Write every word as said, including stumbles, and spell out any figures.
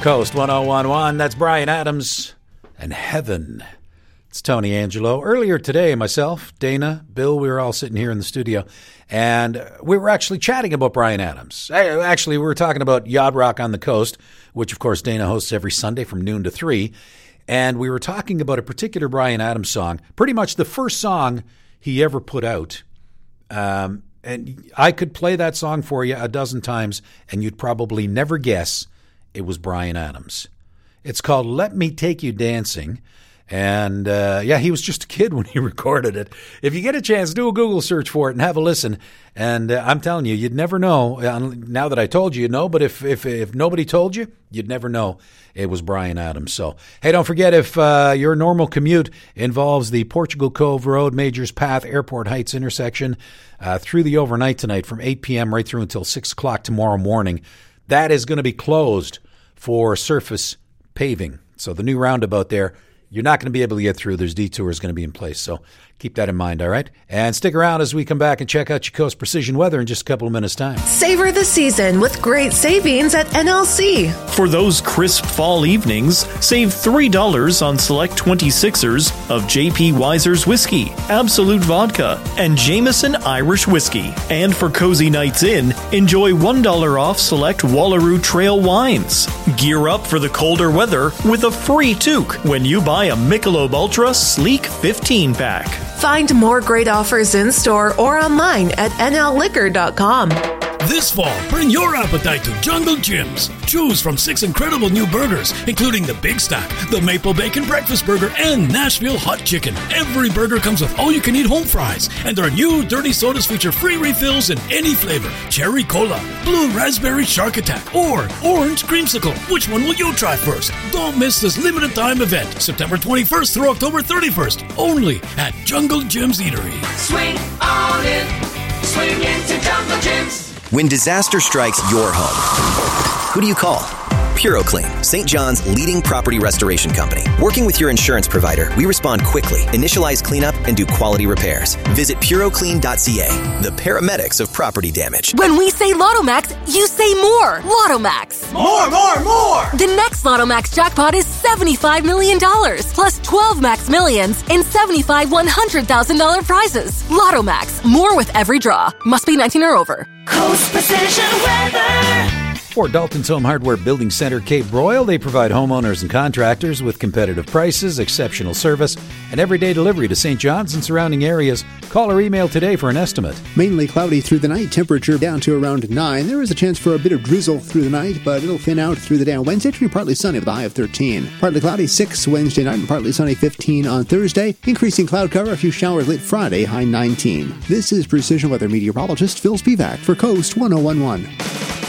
Coast one oh one one. That's Bryan Adams and Heaven. It's Tony Angelo. Earlier today, myself, Dana, Bill, we were all sitting here in the studio, and we were actually chatting about Bryan Adams. Actually, we were talking about Yacht Rock on the Coast, which, of course, Dana hosts every Sunday from noon to three, and we were talking about a particular Bryan Adams song, pretty much the first song he ever put out. Um, and I could play that song for you a dozen times, and you'd probably never guess it was Bryan Adams. It's called Let Me Take You Dancing. And, uh, yeah, he was just a kid when he recorded it. If you get a chance, do a Google search for it and have a listen. And uh, I'm telling you, you'd never know. Now that I told you, you'd know. But if, if, if nobody told you, you'd never know it was Bryan Adams. So, hey, don't forget, if uh, your normal commute involves the Portugal Cove Road, Majors Path, Airport Heights intersection, uh, through the overnight tonight from eight p.m. right through until six o'clock tomorrow morning, that is going to be closed for surface paving. So the new roundabout there, you're not going to be able to get through. There's detours going to be in place. So keep that in mind, all right? And stick around as we come back and check out your Coast Precision Weather in just a couple of minutes' time. Savor the season with great savings at N L C. For those crisp fall evenings, save three dollars on select twenty-sixers of J P Weiser's Whiskey, Absolute Vodka, and Jameson Irish Whiskey. And for cozy nights in, enjoy one dollar off select Wallaroo Trail wines. Gear up for the colder weather with a free toque when you buy a Michelob Ultra Sleek fifteen pack. Find more great offers in store or online at N L liquor dot com. This fall, bring your appetite to Jungle Jim's. Choose from six incredible new burgers, including the Big Stack, the Maple Bacon Breakfast Burger, and Nashville Hot Chicken. Every burger comes with all-you-can-eat home fries, and our new dirty sodas feature free refills in any flavor. Cherry Cola, Blue Raspberry Shark Attack, or Orange Creamsicle. Which one will you try first? Don't miss this limited-time event, September twenty-first through October thirty-first, only at Jungle Jim's Eatery. Swing on in, swing into Jungle Jim's. When disaster strikes your home, who do you call? PuroClean, Saint John's leading property restoration company. Working with your insurance provider, we respond quickly, initialize cleanup, and do quality repairs. Visit puro clean dot c a, the paramedics of property damage. When we say LottoMax, you say more. LottoMax. More, more, more! The next LottoMax jackpot is seventy-five million dollars, plus twelve Max Millions and seventy-five one hundred thousand dollars prizes. LottoMax, more with every draw. Must be nineteen or over. Coast Precision Weather. For Dalton's Home Hardware Building Center, Cape Broyle, they provide homeowners and contractors with competitive prices, exceptional service, and everyday delivery to Saint John's and surrounding areas. Call or email today for an estimate. Mainly cloudy through the night, temperature down to around nine. There is a chance for a bit of drizzle through the night, but it'll thin out through the day on Wednesday, turning partly sunny with a high of thirteen. Partly cloudy, six Wednesday night, and partly sunny, fifteen on Thursday. Increasing cloud cover, a few showers late Friday, high nineteen. This is Precision Weather meteorologist Phil Spivak for Coast one oh one one.